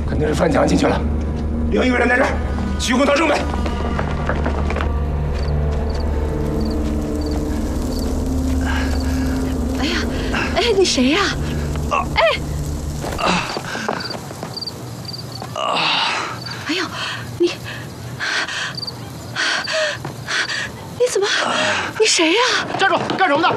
肯定是翻墙进去了。另一个人在这儿，徐公堂正北。 哎呀，哎，你谁呀？哎！哎呦，你怎么？你谁呀？ 站住！干什么的？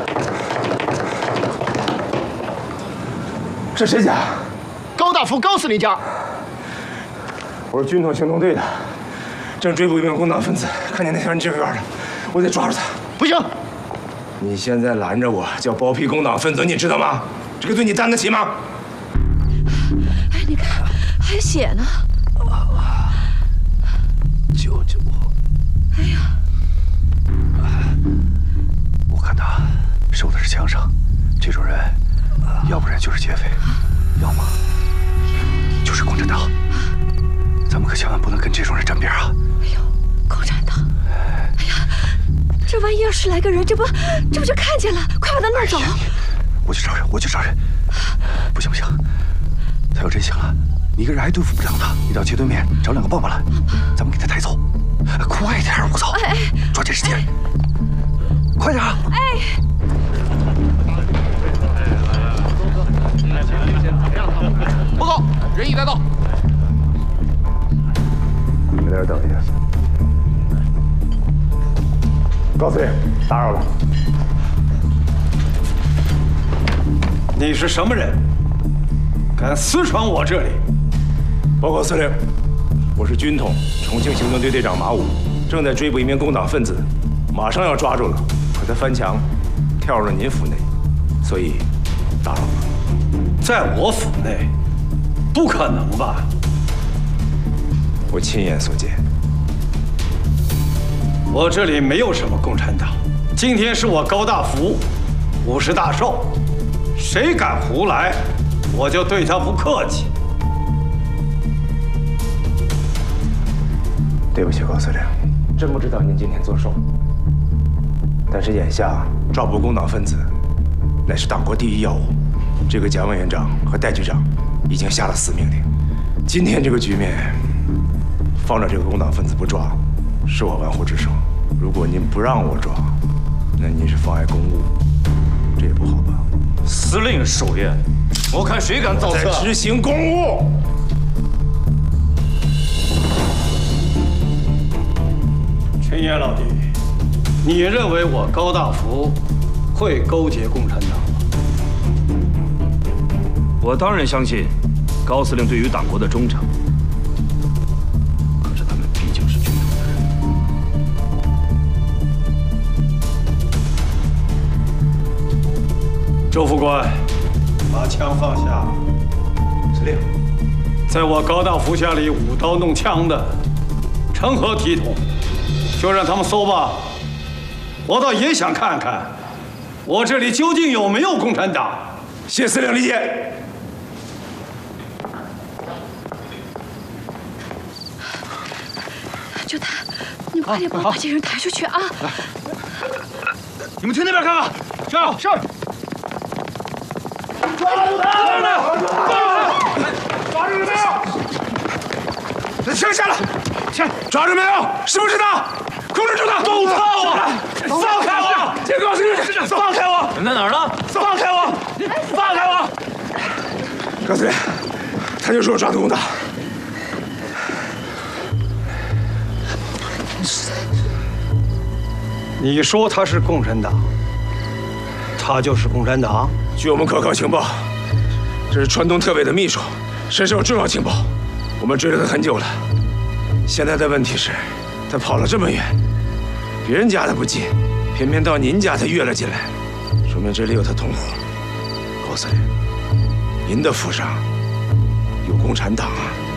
是谁家？ 高大福高司令家。 我是军统行动队的，正追捕一名共党分子，看见那条人这个院的，我得抓住他。 不行！ 你现在拦着我，叫包庇共党分子，你知道吗？这个罪你担得起吗？ 哎，你看，还有血呢。 救救我！ 哎呀！ 我看他受的是枪伤，这种人，要不然就是劫匪，要么就是共产党。咱们可千万不能跟这种人沾边啊！ 哎呦，共产党！哎呀，这万一要是来个人，这不就看见了？快把他弄走！ 我去找人，我去找人。不行不行，他要真醒了，你一个人还对付不了他。你到街对面找2个棒棒来，咱们给他抬走。快点，我操！ 哎， 抓紧时间，快点！ 哎！ 报告，人已带到。 你们在这等一下。高司令，打扰了。 你是什么人？敢私闯我这里？ 报告司令，我是军统重庆行动队队长马武，正在追捕一名共党分子，马上要抓住了，可他翻墙跳入了您府内，所以打扰了。 在我府内？不可能吧？ 我亲眼所见。 我这里没有什么共产党，今天是我高大福50大寿，谁敢胡来，我就对他不客气。 对不起，高司令，真不知道您今天做寿。但是眼下抓捕共党分子，乃是党国第一要务。这个蒋委员长和戴局长已经下了死命令。今天这个局面，放着这个共党分子不抓，是我玩忽职守。如果您不让我抓，那您是妨碍公务，这也不好吧？ 司令手谕，我看谁敢造册？ 在执行公务。 陈岩老弟，你认为我高大福会勾结共产党吗？ 我当然相信高司令对于党国的忠诚。可是他们毕竟是军统的人。 周副官，把枪放下。 司令， 在我高大福家里舞刀弄枪的，成何体统？就让他们搜吧。我倒也想看看，我这里究竟有没有共产党。 谢司令理解。 就他，你们快点帮我把这人抬出去啊！ 你们去那边看看。是。 抓住他！抓住了没有？那枪下了，抓住没有？是不是他？控制住他！ 都操我！ 放开我！这高司令，放开我！ 人在哪儿呢？ 放开我！放开我！高司令，他就说我抓的共党。 你说他是共产党，他就是共产党？ 据我们可靠情报，这是川东特委的秘书，身上有重要情报，我们追了他很久了。现在的问题是，他跑了这么远，别人家的不进，偏偏到您家他越了进来，说明这里有他同伙。高司令，您的府上有共产党啊！